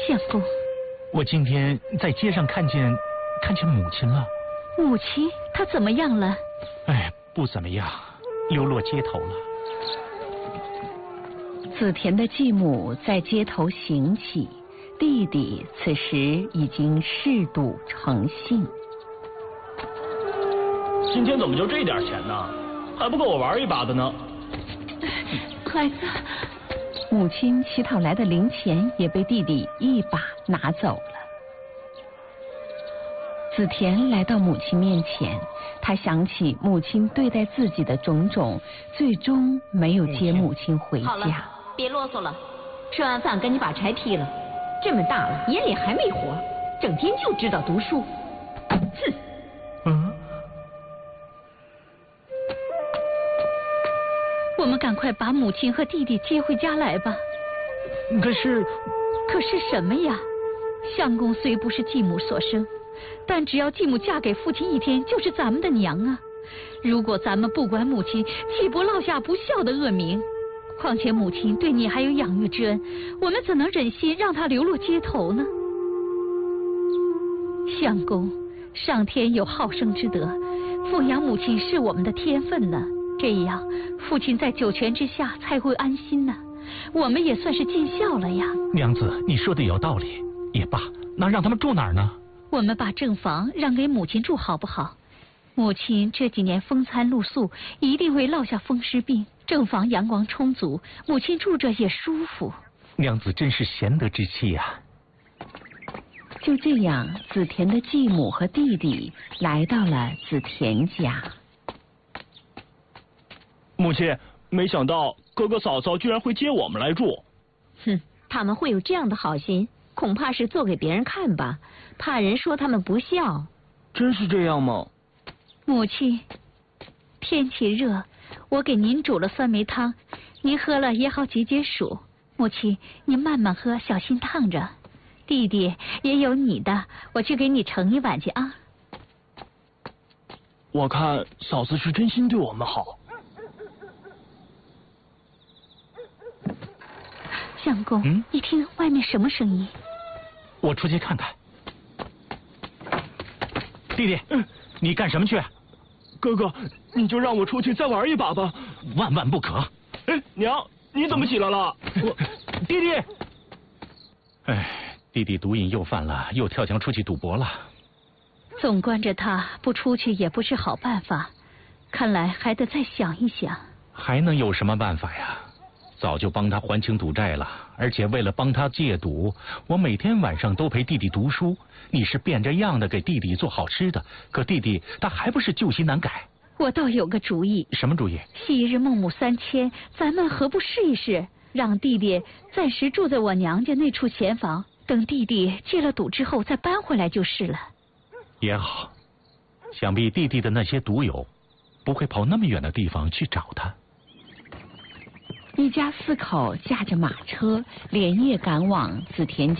相公， 我今天在街上看见母亲了。 母亲她怎么样了？ 哎，不怎么样，流落街头了。 子田的继母在街头行乞，弟弟此时已经嗜赌成性。 今天怎么就这点钱呢？还不够我玩一把的呢。 孩子， 母亲乞讨来的零钱也被弟弟一把拿走了。子田来到母亲面前，他想起母亲对待自己的种种，最终没有接母亲回好了家。， 别啰嗦了，吃完饭赶紧把柴劈了。这么大了，眼里还没活，整天就知道读书。哼！ 嗯， 我们赶快把母亲和弟弟接回家来吧。 可是什么呀？相公虽不是继母所生，但只要继母嫁给父亲一天，就是咱们的娘啊。如果咱们不管母亲，岂不落下不孝的恶名？况且母亲对你还有养育之恩，我们怎能忍心让她流落街头呢？相公，上天有好生之德，奉养母亲是我们的天分呢。这样，父亲在九泉之下才会安心呢。我们也算是尽孝了呀。 娘子，你说的有道理。也罢，那让他们住哪儿呢？ 我们把正房让给母亲住好不好？母亲这几年风餐露宿，一定会落下风湿病。正房阳光充足，母亲住着也舒服。 娘子真是贤德之妻呀。 就这样，子田的继母和弟弟来到了子田家。 母亲，没想到哥哥嫂嫂居然会接我们来住。 哼，他们会有这样的好心，恐怕是做给别人看吧，怕人说他们不孝。 真是这样吗？ 母亲，天气热，我给您煮了酸梅汤，您喝了也好解解暑。母亲，您慢慢喝，小心烫着。弟弟也有你的，我去给你盛一碗去啊。 我看嫂子是真心对我们好。 相公，你听外面什么声音？ 我出去看看。弟弟，你干什么去？ 哥哥，你就让我出去再玩一把吧。 万万不可！ 哎，娘，你怎么起来了？ 弟弟，哎，弟弟毒瘾又犯了，又跳墙出去赌博了。 总关着他不出去也不是好办法，看来还得再想一想。 还能有什么办法呀？早就帮他还清赌债了，而且为了帮他戒赌，我每天晚上都陪弟弟读书。你是变着样的给弟弟做好吃的，可弟弟他还不是旧习难改。 我倒有个主意。 什么主意？ 昔日孟母三迁，咱们何不试一试，让弟弟暂时住在我娘家那处闲房，等弟弟戒了赌之后再搬回来就是了。 也好，想必弟弟的那些赌友不会跑那么远的地方去找他。 一家4口驾着马车，连夜赶往子田